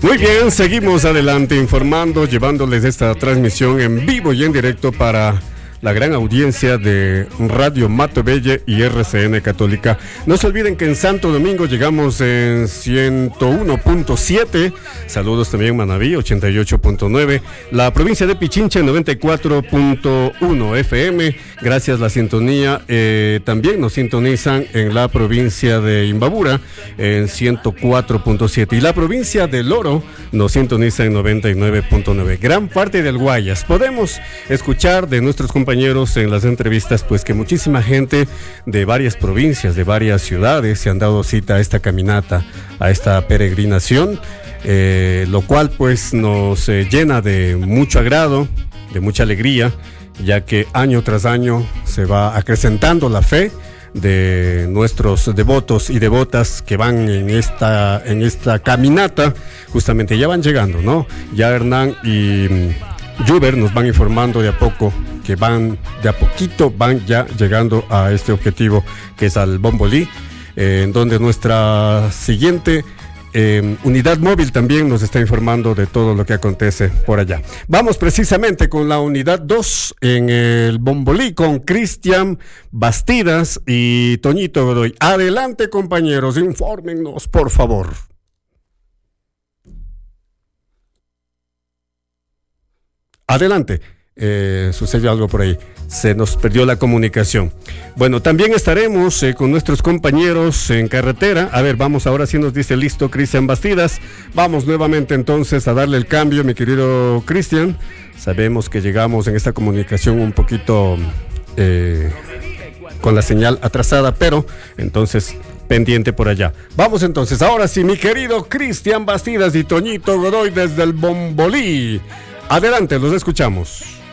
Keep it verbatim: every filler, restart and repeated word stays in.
Muy bien, seguimos adelante informando, llevándoles esta transmisión en vivo y en directo para la gran audiencia de Radio Matobelle y R C N Católica. No se olviden que en Santo Domingo llegamos en ciento uno punto siete. Saludos también Manabí, ochenta y ocho punto nueve. La provincia de Pichincha, noventa y cuatro punto uno F M. Gracias la sintonía. Eh, también nos sintonizan en la provincia de Imbabura en ciento cuatro punto siete. Y la provincia de Loro nos sintoniza en noventa y nueve punto nueve. Gran parte del Guayas. Podemos escuchar de nuestros compañeros en las entrevistas, pues que muchísima gente de varias provincias, de varias ciudades se han dado cita a esta caminata, a esta peregrinación, eh, lo cual pues nos eh, llena de mucho agrado, de mucha alegría, ya que año tras año se va acrecentando la fe de nuestros devotos y devotas que van en esta, en esta caminata. Justamente ya van llegando, ¿no? Ya Hernán y Juber nos van informando de a poco que van, de a poquito van ya llegando a este objetivo que es al Bombolí, eh, en donde nuestra siguiente eh, unidad móvil también nos está informando de todo lo que acontece por allá. Vamos precisamente con la unidad dos en el Bombolí con Cristian Bastidas y Toñito Godoy. Adelante, compañeros, infórmennos, por favor. Adelante. Eh, sucedió algo por ahí, se nos perdió la comunicación. Bueno, también estaremos eh, con nuestros compañeros en carretera. A ver, vamos, ahora sí nos dice listo Cristian Bastidas. Vamos nuevamente entonces a darle el cambio, mi querido Cristian. Sabemos que llegamos en esta comunicación un poquito eh, con la señal atrasada, pero entonces pendiente por allá. Vamos entonces, ahora sí, mi querido Cristian Bastidas y Toñito Godoy desde el Bombolí. Adelante, los escuchamos.